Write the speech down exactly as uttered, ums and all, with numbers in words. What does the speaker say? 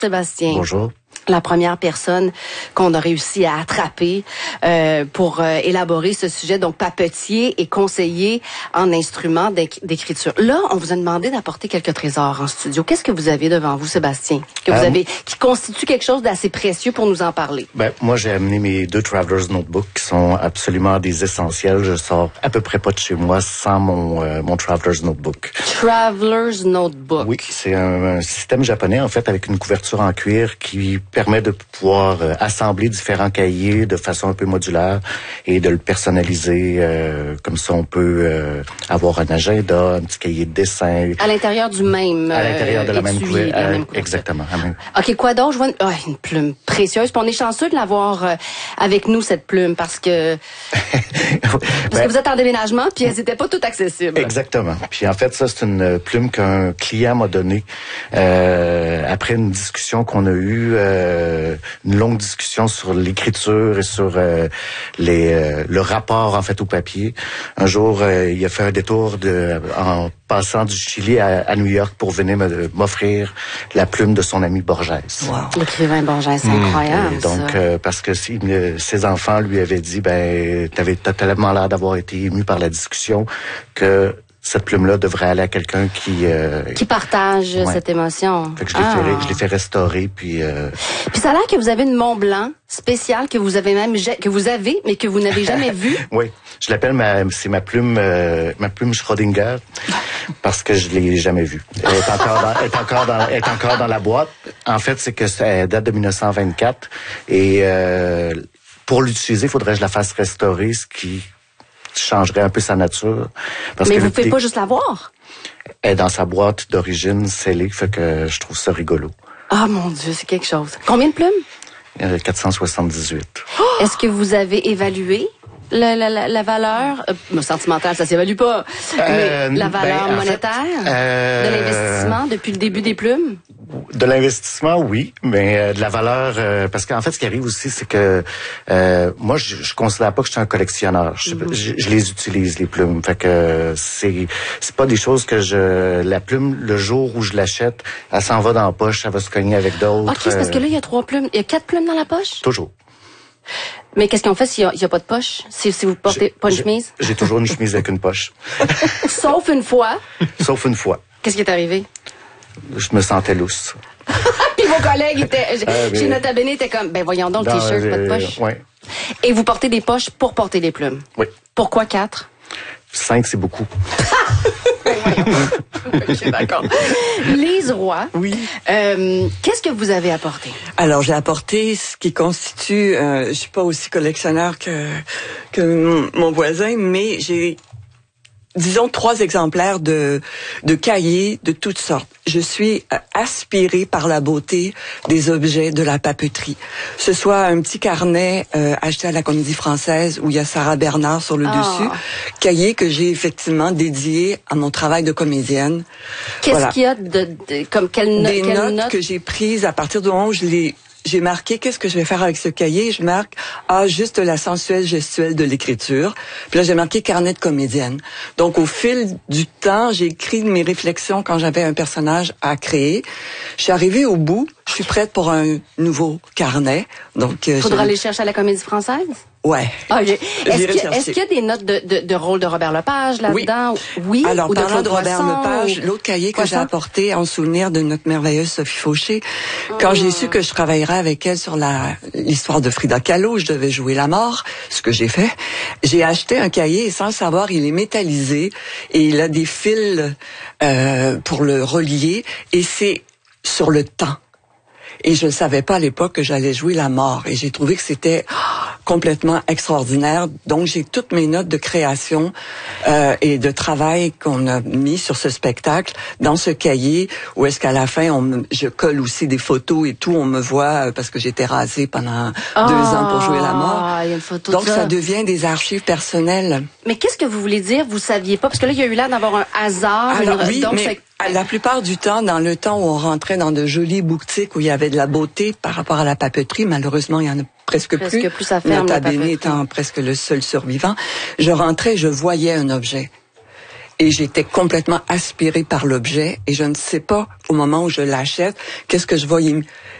Sébastien. Bonjour. La première personne qu'on a réussi à attraper euh, pour euh, élaborer ce sujet, donc papetier et conseiller en instruments d'écriture. Là, on vous a demandé d'apporter quelques trésors en studio. Qu'est-ce que vous avez devant vous, Sébastien, que vous euh, avez, qui constitue quelque chose d'assez précieux pour nous en parler? Ben, moi, j'ai amené mes deux Traveler's Notebook qui sont absolument des essentiels. Je sors à peu près pas de chez moi sans mon, euh, mon Traveler's Notebook. Traveler's Notebook. Oui, c'est un, un système japonais, en fait, avec une couverture en cuir qui permet de pouvoir euh, assembler différents cahiers de façon un peu modulaire et de le personnaliser. Euh, comme ça, on peut euh, avoir un agenda, un petit cahier de dessin. À l'intérieur du même À l'intérieur de la, même, couver- la euh, même couverture. Exactement. Même. OK, quoi d'autre? Je vois une, oh, une plume précieuse. Puis on est chanceux de l'avoir euh, avec nous, cette plume, parce que parce ben, que vous êtes en déménagement, puis elles n'étaient pas toutes accessibles. Exactement. Puis en fait, ça, c'est une plume qu'un client m'a donnée euh, après une discussion qu'on a eue, euh, une longue discussion sur l'écriture et sur euh, les euh, le rapport en fait au papier. Un jour, euh, il a fait un détour de en passant du Chili à, à New York pour venir me, m'offrir la plume de son ami Borges. Wow. L'écrivain Borges, c'est mmh. incroyable. Et donc, euh, parce que si, euh, ses enfants lui avaient dit, ben, t'avais t'as tellement l'air d'avoir été ému par la discussion que cette plume-là devrait aller à quelqu'un qui euh, qui partage ouais. cette émotion. Fait que je l'ai, ah. fait, je l'ai fait restaurer, puis. Euh... Puis ça a l'air que vous avez une Mont Blanc spéciale que vous avez même que vous avez, mais que vous n'avez jamais vue. Oui, je l'appelle ma, c'est ma plume, euh, ma plume Schrödinger, parce que je l'ai jamais vue. Elle est encore, dans, elle est encore dans, elle est encore dans la boîte. En fait, c'est que elle date de dix-neuf cent vingt-quatre et euh, pour l'utiliser, il faudrait que je la fasse restaurer, ce qui changerait un peu sa nature. Parce mais que vous ne pouvez pas juste la voir? Elle est dans sa boîte d'origine scellée, fait que je trouve ça rigolo. Ah, mon Dieu, c'est quelque chose. Combien de plumes? Euh, quatre cent soixante-dix-huit. Oh! Est-ce que vous avez évalué la, la, la, la valeur euh, sentimentale, ça s'évalue pas, euh, mais la valeur ben, monétaire fait, euh, de l'investissement depuis le début des plumes? De l'investissement, oui, mais euh, de la valeur, euh, parce qu'en fait, ce qui arrive aussi, c'est que euh, moi, je, je considère pas que je suis un collectionneur. Je, mm-hmm. je, je les utilise, les plumes. Fait que c'est c'est pas des choses que je... La plume, le jour où je l'achète, elle s'en va dans la poche, elle va se cogner avec d'autres. OK, c'est parce que là, il y a trois plumes. Il y a quatre plumes dans la poche? Toujours. Mais qu'est-ce qu'on fait s'il n'y a, a pas de poche? Si, si vous portez j'ai, pas une chemise? J'ai toujours une chemise avec une poche. Sauf une fois? Sauf une fois. Qu'est-ce qui est arrivé? Je me sentais lousse. Puis vos collègues étaient... Euh, mais... Chez Nota Bene étaient comme, ben voyons donc, le t-shirt, pas de poche. Oui. Et vous portez des poches pour porter des plumes? Oui. Pourquoi quatre? Cinq, c'est beaucoup. OK, d'accord. Lise Roy, oui. Euh, qu'est-ce que vous avez apporté? Alors, j'ai apporté ce qui constitue... Euh, je suis pas aussi collectionneur que, que mon, mon voisin, mais j'ai... disons trois exemplaires de de cahiers de toutes sortes. Je suis aspirée par la beauté des objets de la papeterie. Ce soit un petit carnet euh, acheté à la Comédie Française où il y a Sarah Bernard sur le oh. dessus, cahier que j'ai effectivement dédié à mon travail de comédienne. Qu'est-ce voilà. qu'il y a de, de comme quelle, no- des quelle notes note que j'ai prises à partir du moment où je les j'ai marqué qu'est-ce que je vais faire avec ce cahier. Je marque ah juste la sensuelle gestuelle de l'écriture. Puis là j'ai marqué carnet de comédienne. Donc au fil du temps, j'ai écrit mes réflexions quand j'avais un personnage à créer. Je suis arrivée au bout. Je suis prête pour un nouveau carnet. Donc euh, faudra aller chercher à la Comédie Française. Ouais. Ah, est-ce, que, est-ce qu'il y a des notes de, de, de rôle de Robert Lepage là-dedans? Oui. Oui. Alors, ou parlant de, de Robert Poisson, Lepage, ou... l'autre cahier que Poisson? j'ai apporté en souvenir de notre merveilleuse Sophie Fauché, quand mmh. j'ai su que je travaillerais avec elle sur la l'histoire de Frida Kahlo, je devais jouer la mort, ce que j'ai fait. J'ai acheté un cahier et sans le savoir, il est métallisé et il a des fils euh, pour le relier et c'est sur le temps. Et je ne savais pas à l'époque que j'allais jouer la mort. Et j'ai trouvé que c'était oh, complètement extraordinaire. Donc, j'ai toutes mes notes de création euh, et de travail qu'on a mis sur ce spectacle dans ce cahier où est-ce qu'à la fin, on me, je colle aussi des photos et tout. On me voit parce que j'étais rasée pendant oh, deux ans pour jouer la mort. Il y a une photo Donc, de ça. ça devient des archives personnelles. Mais qu'est-ce que vous voulez dire? Vous saviez pas? Parce que là, il y a eu l'air d'avoir un hasard. Alors, une... oui, Donc, mais... c'est... La plupart du temps, dans le temps où on rentrait dans de jolies boutiques où il y avait de la beauté par rapport à la papeterie, malheureusement, il y en a presque, presque plus. plus. Ça ferme, Nota Bene étant presque le seul survivant. Je rentrais, je voyais un objet. et j'étais complètement aspirée par l'objet et je ne sais pas, au moment où je l'achète, qu'est-ce que je vais y